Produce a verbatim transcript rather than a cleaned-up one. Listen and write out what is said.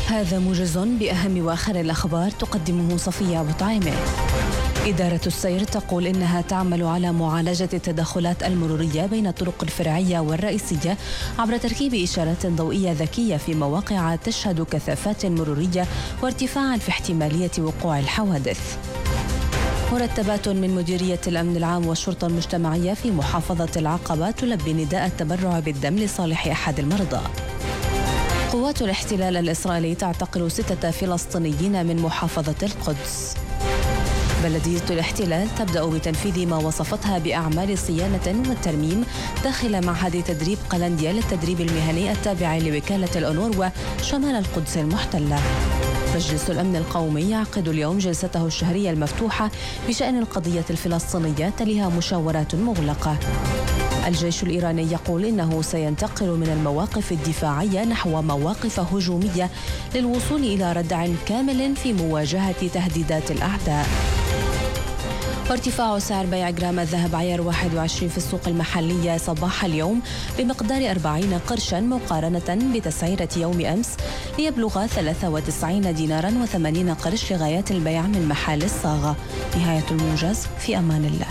هذا موجز بأهم وآخر الأخبار تقدمه صفية أبو طعيمة. إدارة السير تقول إنها تعمل على معالجة التدخلات المرورية بين الطرق الفرعية والرئيسية عبر تركيب إشارات ضوئية ذكية في مواقع تشهد كثافات مرورية وارتفاعا في احتمالية وقوع الحوادث. مرتبات من مديرية الأمن العام والشرطة المجتمعية في محافظة العقبة تلبي نداء التبرع بالدم لصالح أحد المرضى. قوات الاحتلال الإسرائيلي تعتقل ستة فلسطينيين من محافظة القدس. بلدية الاحتلال تبدأ بتنفيذ ما وصفتها بأعمال صيانة والترميم داخل معهد تدريب قلنديا للتدريب المهني التابع لوكالة الأونروا شمال القدس المحتلة. مجلس الأمن القومي يعقد اليوم جلسته الشهرية المفتوحة بشأن القضية الفلسطينية تليها مشاورات مغلقة. الجيش الإيراني يقول إنه سينتقل من المواقف الدفاعية نحو مواقف هجومية للوصول إلى ردع كامل في مواجهة تهديدات الأعداء. وارتفاع سعر بيع جرام الذهب عيار واحد وعشرين في السوق المحلية صباح اليوم بمقدار أربعين قرشا مقارنة بتسعيرة يوم أمس ليبلغ ثلاثة وتسعين دينارا وثمانين قرش لغايات البيع من محال الصاغة. نهاية الموجز، في أمان الله.